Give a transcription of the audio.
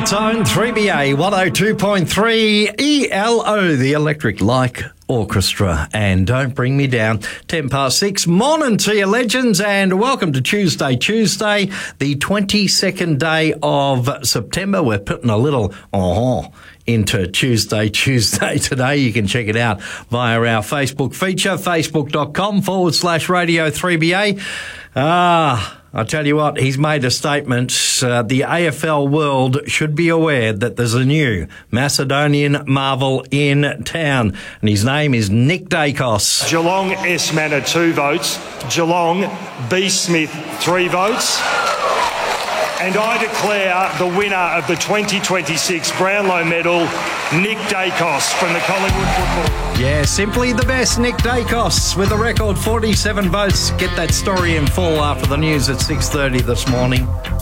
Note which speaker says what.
Speaker 1: its own 3BA 102.3 ELO, the Electric Light Orchestra, and Don't Bring Me Down. 6:10. Morning to you, legends, and welcome to Tuesday, the 22nd day of September. We're putting a little into Tuesday today. You can check it out via our Facebook feature, facebook.com/Radio 3BA. I tell you what, he's made a statement. The AFL world should be aware that there's a new Macedonian marvel in town, and his name is Nick Daicos.
Speaker 2: Geelong S. Manor 2 votes, Geelong B. Smith 3 votes. And I declare the winner of the 2026 Brownlow Medal, Nick Daicos from the Collingwood Football Club.
Speaker 1: Yeah, simply the best, Nick Daicos, with a record 47 votes. Get that story in full after the news at 6:30 this morning.